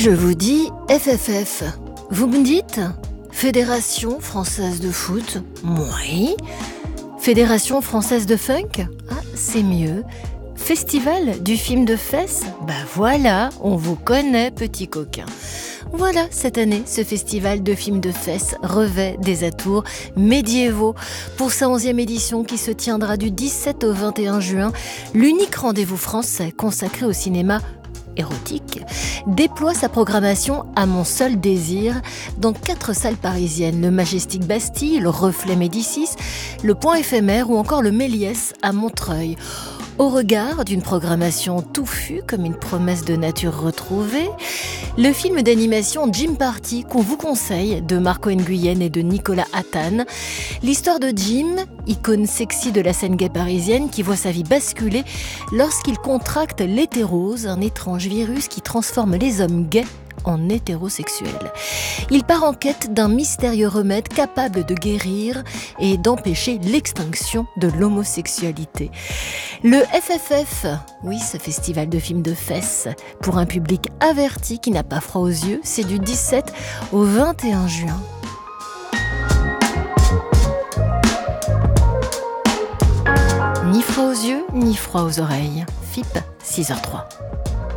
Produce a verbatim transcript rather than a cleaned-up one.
je vous dis F F F, vous me dites Fédération Française de Foot? Oui. Fédération Française de Funk? Ah, c'est mieux. Festival du film de fesses? Bah voilà, on vous connaît, petit coquin. Voilà, cette année, ce festival de films de fesses revêt des atours médiévaux. Pour sa onzième édition qui se tiendra du dix-sept au vingt et un juin, l'unique rendez-vous français consacré au cinéma érotique déploie sa programmation à mon seul désir dans quatre salles parisiennes, le Majestic Bastille, le Reflet Médicis, le Point Éphémère ou encore le Méliès à Montreuil. Au regard d'une programmation touffue comme une promesse de nature retrouvée, le film d'animation Jim Party qu'on vous conseille de Marco Nguyen et de Nicolas Hattan. L'histoire de Jim, icône sexy de la scène gay parisienne qui voit sa vie basculer lorsqu'il contracte l'hétérose, un étrange virus qui transforme les hommes gays en hétérosexuels. Il part en quête d'un mystérieux remède capable de guérir et d'empêcher l'extinction de l'homosexualité. Le F F F, oui, ce festival de films de fesses, pour un public averti qui n'a pas froid aux yeux, c'est du dix-sept au vingt et un juin. Ni froid aux yeux, ni froid aux oreilles. F I P six heures zéro trois.